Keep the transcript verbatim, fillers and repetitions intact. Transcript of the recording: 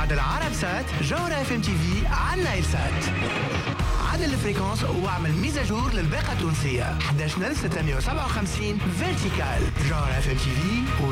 بعد العرب سات جوهرة اف ام تي في على نايل سات. عدل الفريكونس واعمل ميزاجور للباقة التونسية احد عشر ستمية وسبعة وخمسين فيرتيكال. جوهرة اف ام تي في